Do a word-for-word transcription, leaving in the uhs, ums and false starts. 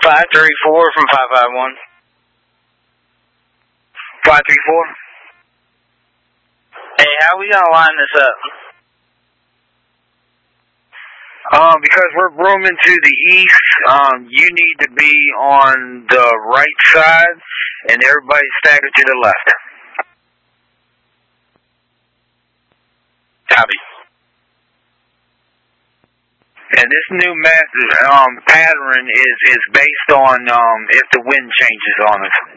five three four from five five one. five three four. Hey, how we gonna line this up? Um, because we're rooming to the east, um, you need to be on the right side, and everybody stagger to the left. Copy. And this new math um, pattern is, is based on um, if the wind changes on us.